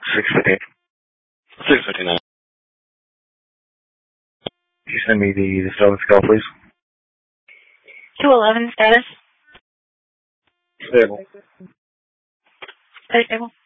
6:15. 6:59. Can you send me the stone scale, please? 211 status. Stable. Stay stable.